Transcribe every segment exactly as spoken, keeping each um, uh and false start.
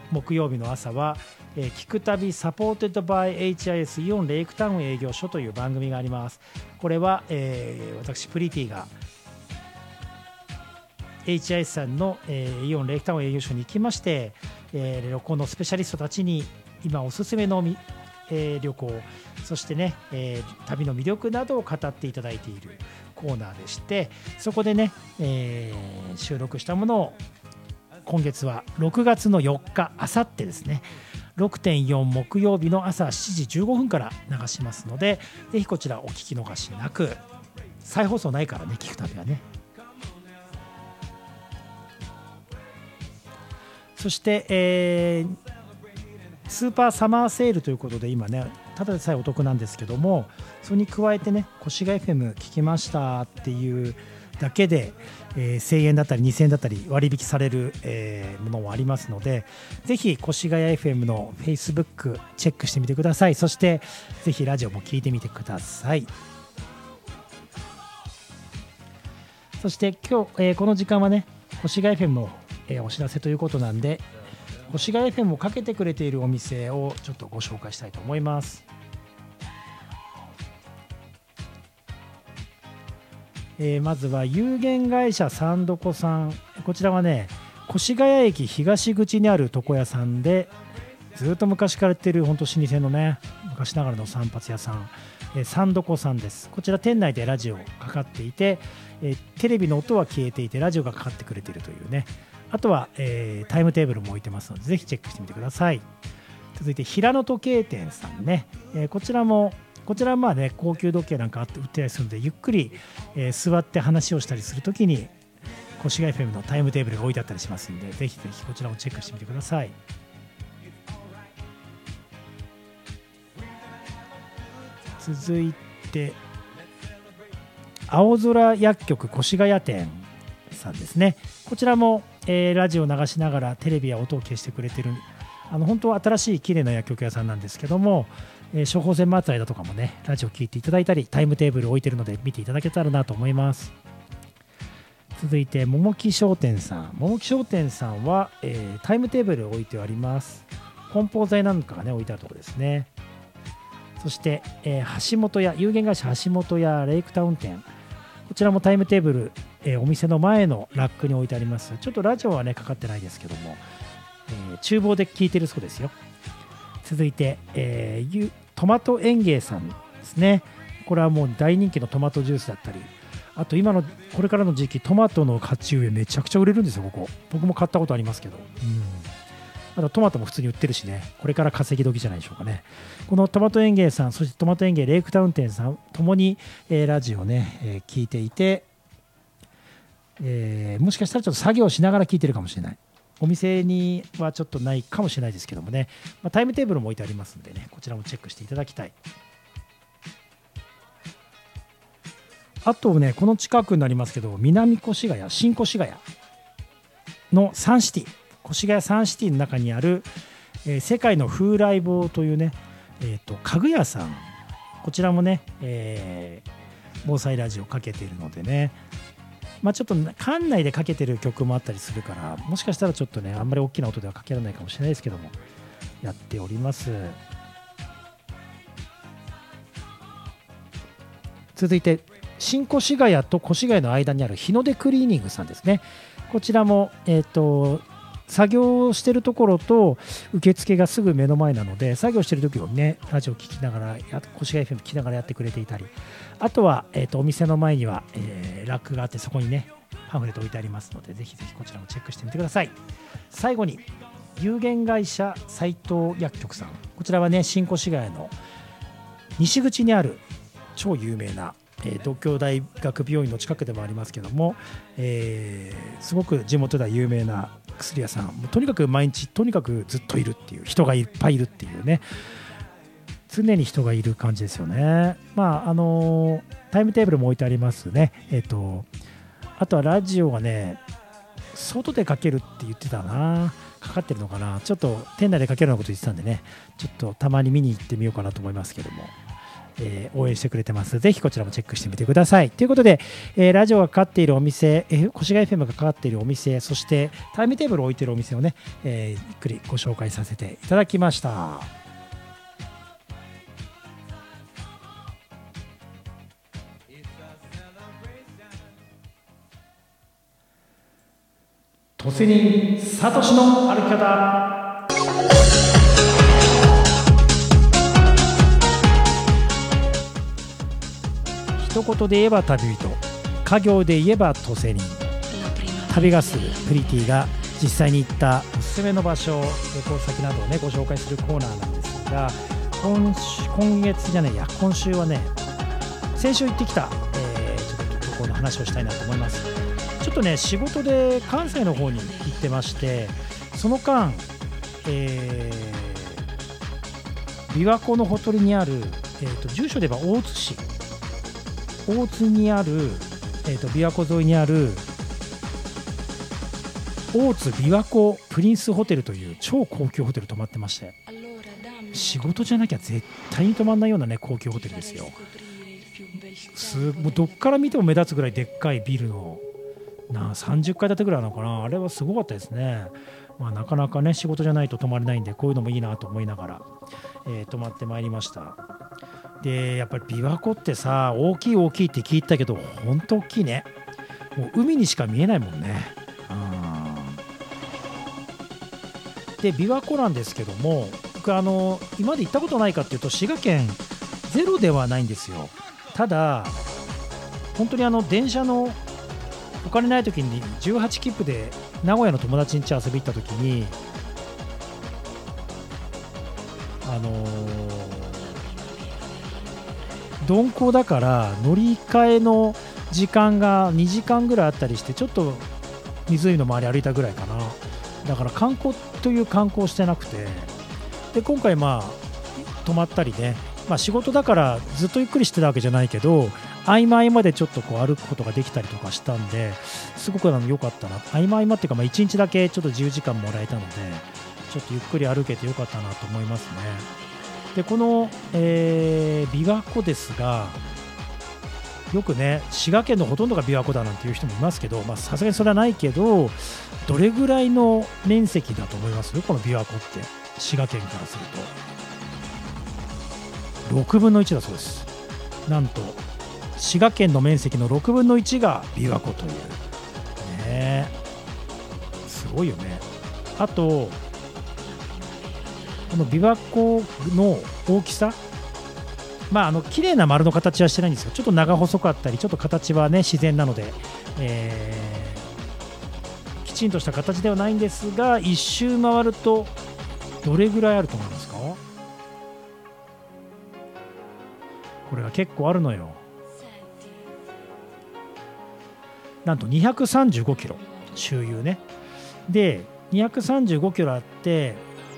木曜日の朝は、えー、聞く旅サポーテッドバイ エイチアイエス イオンレイクタウン営業所という番組があります。これは、えー、私プリティが エイチアイエス さんの、えー、イオンレイクタウン営業所に行きまして、えー、旅行のスペシャリストたちに今おすすめのみ、えー、旅行、そしてね、えー、旅の魅力などを語っていただいているコーナーでして、そこでね、えー、収録したものを今月はろくがつのよっか、あさってですね ろくてんよん 木曜日の朝しちじじゅうごふんから流しますので、ぜひこちらお聞き逃しなく。再放送ないからね、聞く旅はね。そして、えー、スーパーサマーセールということで今ねただでさえお得なんですけども、それに加えてね越谷 エフエム 聞きましたっていうだけで、えー、せんえんだったりにせんえんだったり割引される、えー、ものもありますので、ぜひ越谷 エフエム の Facebook チェックしてみてください。そしてぜひラジオも聞いてみてください。そして今日、えー、この時間はね越谷 エフエム の、えー、お知らせということなんで、越谷 エフエム をかけてくれているお店をちょっとご紹介したいと思います。えー、まずは有限会社サンドコさん。こちらはね越谷駅東口にある床屋さんで、ずっと昔からやってる本当老舗のね昔ながらの散髪屋さん、えー、サンドコさんです。こちら店内でラジオかかっていて、えー、テレビの音は消えていてラジオがかかってくれているというね。あとは、えー、タイムテーブルも置いてますので、ぜひチェックしてみてください。続いて平野時計店さんね、えー、こちらもこちらはまあね高級時計なんかあって売ってたりするので、ゆっくり、えー、座って話をしたりするときに越谷 エフエム のタイムテーブルが置いてあったりしますので、ぜひぜひこちらもチェックしてみてください。続いて青空薬局越谷店さんですね。こちらも、えー、ラジオを流しながらテレビや音を消してくれてる、あの本当は新しい綺麗な薬局屋さんなんですけども、えー、処方箋末代だとかもねラジオ聞いていただいたり、タイムテーブル置いてるので見ていただけたらなと思います。続いて桃木商店さん。桃木商店さんは、えー、タイムテーブルを置いてあります。梱包材なんかがね置いてあるところですね。そして、えー、橋本屋、有限会社橋本屋レイクタウン店、こちらもタイムテーブル、えー、お店の前のラックに置いてあります。ちょっとラジオはねかかってないですけども、えー、厨房で聞いてるそうですよ。続いて、えー、トマト園芸さんですね。これはもう大人気のトマトジュースだったり、あと今のこれからの時期トマトの鉢植えめちゃくちゃ売れるんですよ。ここ僕も買ったことありますけど、うん、あとトマトも普通に売ってるしね、これから稼ぎ時じゃないでしょうかね。このトマト園芸さん、そしてトマト園芸レイクタウン店さんともに、えー、ラジオをね、えー、聞いていて、えー、もしかしたらちょっと作業しながら聞いてるかもしれない。お店にはちょっとないかもしれないですけどもね、まあ、タイムテーブルも置いてありますんでね、こちらもチェックしていただきたい。あとね、この近くになりますけど、南越谷、新越谷のサンシティ、越谷サンシティの中にある、えー、世界の風来坊というね、えーと、家具屋さん、こちらもね、えー、防災ラジオかけているのでね、まあ、ちょっと館内でかけてる曲もあったりするから、もしかしたらちょっとねあんまり大きな音ではかけられないかもしれないですけども、やっております。続いて新越谷と越谷の間にある日の出クリーニングさんですね。こちらも、えーと、作業してるところと受付がすぐ目の前なので、作業してる時をねラジオ聞きながら、越谷 エフエム 聞きながらやってくれていたり、あとは、えーと、お店の前には、えー、ラックがあって、そこにねパンフレット置いてありますので、ぜひぜひこちらもチェックしてみてください。最後に有限会社斉藤薬局さん、こちらはね新越谷の西口にある超有名な、えー、東京大学病院の近くでもありますけども、えー、すごく地元では有名な薬屋さん、もうとにかく毎日とにかくずっといるっていう、人がいっぱいいるっていうね、常に人がいる感じですよね。まああのー、タイムテーブルも置いてありますね。えっとあとはラジオがね外でかけるって言ってたな、かかってるのかな、ちょっと店内でかけるようなこと言ってたんでね、ちょっとたまに見に行ってみようかなと思いますけども、 えー、応援してくれてます。ぜひこちらもチェックしてみてください。ということで、えー、ラジオがかかっているお店、えー、越谷 エフエム がかかっているお店、そしてタイムテーブルを置いているお店をね、えー、ゆっくりご紹介させていただきました。トセニンサトシの歩き方。一言で言えば旅人、家業で言えばトセニン。旅ガスプリティが実際に行ったおすすめの場所、旅行先などをねご紹介するコーナーなんですが、今週今月じゃねえや今週はね、先週行ってきた、えー、ちょっと旅行の話をしたいなと思います。ちょっとね仕事で関西の方に行ってまして、その間、えー、琵琶湖のほとりにある、えー、と住所で言えば大津市、大津にある、えー、と琵琶湖沿いにある大津琵琶湖プリンスホテルという超高級ホテル泊まってまして、仕事じゃなきゃ絶対に泊まんないようなね高級ホテルですよ。すもうどっから見ても目立つぐらいでっかいビルのなさんじゅっかい建てぐらいなのかな。あれはすごかったですね。まあ、なかなかね仕事じゃないと泊まれないんで、こういうのもいいなと思いながら、えー、泊まってまいりました。でやっぱり琵琶湖ってさ、大きい大きいって聞いたけど本当大きいね。もう海にしか見えないもんね。で琵琶湖なんですけども、僕あの今まで行ったことないかっていうと滋賀県ゼロではないんですよ。ただ本当にあの電車のお金ない時にじゅうはち切符で名古屋の友達ん家遊び行った時に、あのー、鈍行だから乗り換えの時間がにじかんぐらいあったりして、ちょっと湖の周り歩いたぐらいかな。だから観光という観光してなくて、で今回まあ泊まったりね、まあ、仕事だからずっとゆっくりしてたわけじゃないけど、合間合間でちょっとこう歩くことができたりとかしたんで、すごく良かったな。合間合間っていうか、まあいちにちだけちょっと自由時間もらえたので、ちょっとゆっくり歩けてよかったなと思いますね。でこの、えー、琵琶湖ですが、よくね滋賀県のほとんどが琵琶湖だなんていう人もいますけど、さすがにそれはないけど、どれぐらいの面積だと思います？この琵琶湖って滋賀県からするとろくぶんのいちだそうです。なんと滋賀県の面積のろくぶんのいちが琵琶湖というね、すごいよね。あとこの琵琶湖の大きさ、まああの綺麗な丸の形はしてないんですよ。ちょっと長細かったり、ちょっと形はね自然なので、えー、きちんとした形ではないんですが、一周回るとどれぐらいあると思いますか？これが結構あるのよ。なんとにひゃくさんじゅうごキロ周遊ね。でにひゃくさんじゅうごキロあって、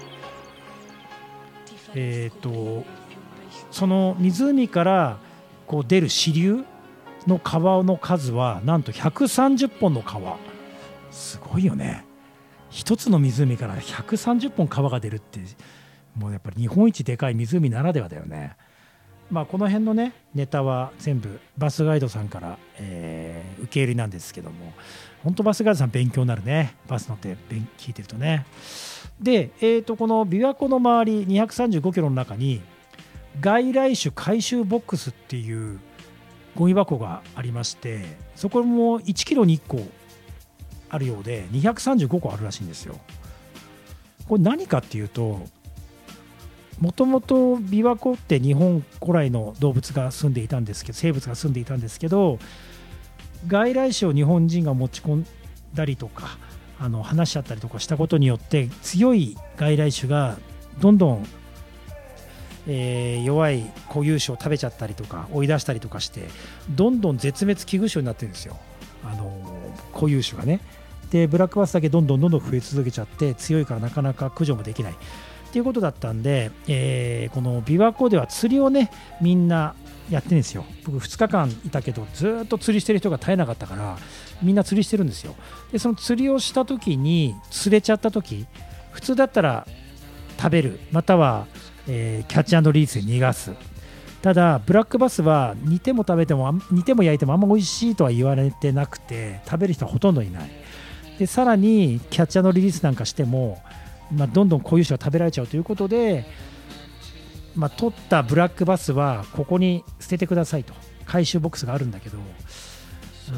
えっとその湖からこう出る支流の川の数はなんとひゃくさんじゅっぽんの川。すごいよね。一つの湖からひゃくさんじゅっぽん川が出るって、もうやっぱり日本一でかい湖ならではだよね。まあこの辺のねネタは全部バスガイドさんから、えー、受け入れなんですけども、本当バスガイドさん勉強になるね。バス乗って聞いてるとね。で、えー、とこの琵琶湖の周りにひゃくさんじゅうごキロの中に外来種回収ボックスっていうゴミ箱がありまして、そこもいちキロにいっこあるようでにひゃくさんじゅうごこあるらしいんですよ。これ何かっていうと、もともと琵琶湖って日本古来の動物が住んでいたんですけど、生物が住んでいたんですけど、外来種を日本人が持ち込んだりとか、あの話しちゃったりとかしたことによって、強い外来種がどんどん、えー、弱い固有種を食べちゃったりとか追い出したりとかして、どんどん絶滅危惧種になってるんですよ、あの固有種がね。でブラックバスだけどんどんどんどん増え続けちゃって、強いからなかなか駆除もできないっていうことだったんで、えー、この琵琶湖では釣りをねみんなやってるんですよ。僕ふつかかんいたけど、ずっと釣りしてる人が絶えなかったから、みんな釣りしてるんですよ。でその釣りをした時に釣れちゃった時、普通だったら食べる、または、えー、キャッチ&リリースで逃がす。 ただブラックバスは煮ても食べても煮ても焼いてもあんま美味しいとは言われてなくて、食べる人はほとんどいない。でさらにキャッチャーのリリースなんかしても、まあ、どんどんこういう人が食べられちゃうということで、まあ、取ったブラックバスはここに捨ててくださいと回収ボックスがあるんだけど、うー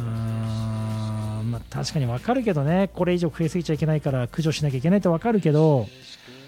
ん、まあ、確かに分かるけどね、これ以上増えすぎちゃいけないから駆除しなきゃいけないって分かるけど、